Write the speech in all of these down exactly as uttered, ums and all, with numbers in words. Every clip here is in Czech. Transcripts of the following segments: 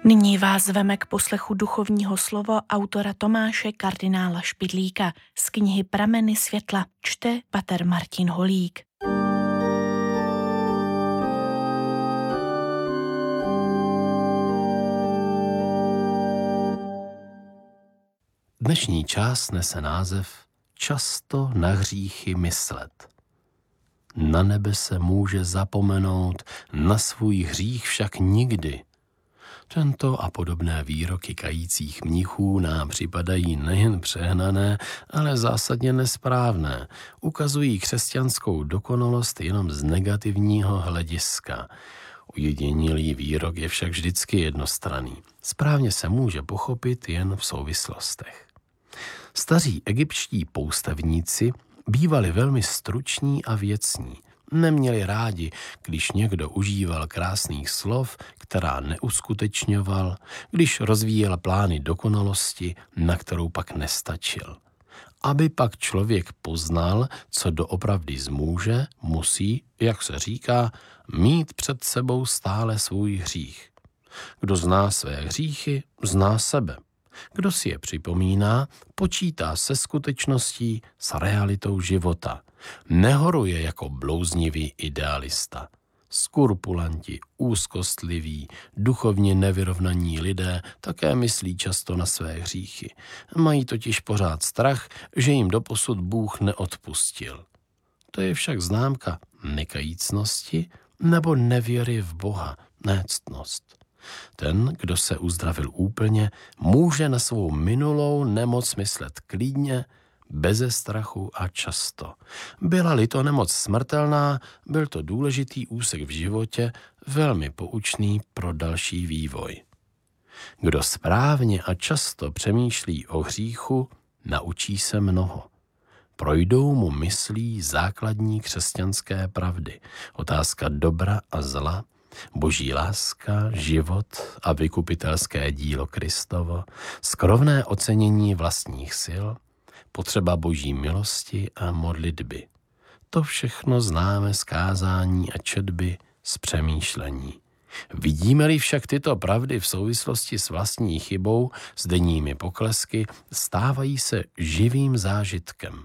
Nyní vás zveme k poslechu duchovního slova autora Tomáše kardinála Špidlíka z knihy Prameny světla. Čte pater Martin Holík. Dnešní část nese název Často na hříchy myslet. Na nebe se může zapomenout, na svůj hřích však nikdy. Tento a podobné výroky kajících mnichů nám připadají nejen přehnané, ale zásadně nesprávné. Ukazují křesťanskou dokonalost jenom z negativního hlediska. Ujedinělý výrok je však vždycky jednostranný. Správně se může pochopit jen v souvislostech. Staří egyptští poustevníci bývali velmi struční a věcní. Neměli rádi, když někdo užíval krásných slov, která neuskutečňoval, když rozvíjel plány dokonalosti, na kterou pak nestačil. Aby pak člověk poznal, co doopravdy zmůže, musí, jak se říká, mít před sebou stále svůj hřích. Kdo zná své hříchy, zná sebe. Kdo si je připomíná, počítá se skutečností, s realitou života. Nehoruje jako blouznivý idealista. Skrupulanti, úzkostliví, duchovně nevyrovnaní lidé také myslí často na své hříchy. Mají totiž pořád strach, že jim doposud Bůh neodpustil. To je však známka nekajícnosti nebo nevěry v Boha, néctnost. Ten, kdo se uzdravil úplně, může na svou minulou nemoc myslet klidně, beze strachu a často. Byla-li to nemoc smrtelná, byl to důležitý úsek v životě, velmi poučný pro další vývoj. Kdo správně a často přemýšlí o hříchu, naučí se mnoho. Projdou mu myslí základní křesťanské pravdy, otázka dobra a zla, boží láska, život a vykupitelské dílo Kristovo, skrovné ocenění vlastních sil, potřeba boží milosti a modlitby. To všechno známe z kázání a četby, z přemýšlení. Vidíme-li však tyto pravdy v souvislosti s vlastní chybou, s denními poklesky, stávají se živým zážitkem.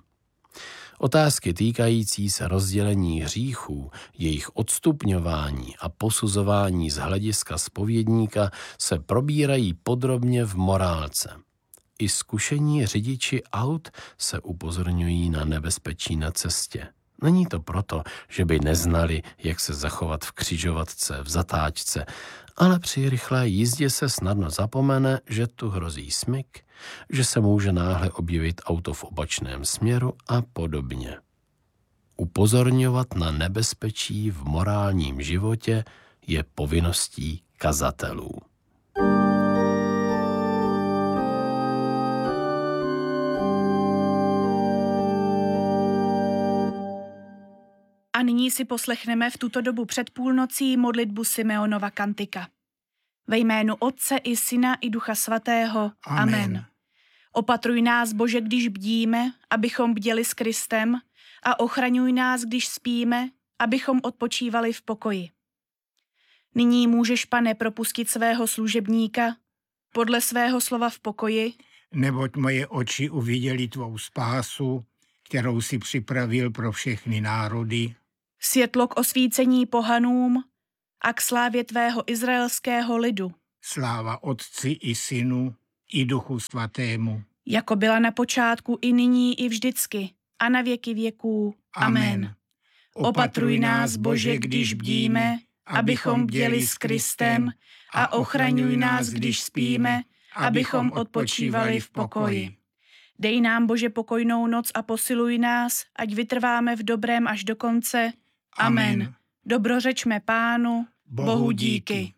Otázky týkající se rozdělení hříchů, jejich odstupňování a posuzování z hlediska zpovědníka se probírají podrobně v morálce. I zkušení řidiči aut se upozorňují na nebezpečí na cestě. Není to proto, že by neznali, jak se zachovat v křižovatce, v zatáčce, ale při rychlé jízdě se snadno zapomene, že tu hrozí smyk, že se může náhle objevit auto v opačném směru a podobně. Upozorňovat na nebezpečí v morálním životě je povinností kazatelů. A nyní si poslechneme v tuto dobu před půlnocí modlitbu Simeonova kantika. Ve jménu Otce i Syna i Ducha Svatého. Amen. Amen. Opatruj nás, Bože, když bdíme, abychom bděli s Kristem, a ochraňuj nás, když spíme, abychom odpočívali v pokoji. Nyní můžeš, Pane, propustit svého služebníka podle svého slova v pokoji, neboť moje oči uviděly tvou spásu, kterou si připravil pro všechny národy. Světlo k osvícení pohanům a k slávě tvého izraelského lidu. Sláva Otci i Synu i Duchu Svatému. Jako byla na počátku i nyní i vždycky a na věky věků. Amen. Amen. Opatruj nás, Bože, když bdíme, abychom bděli s Kristem, a ochraňuj nás, když spíme, abychom odpočívali v pokoji. Dej nám, Bože, pokojnou noc a posiluj nás, ať vytrváme v dobrém až do konce. Amen. Amen. Dobrořečme Pánu, Bohu díky.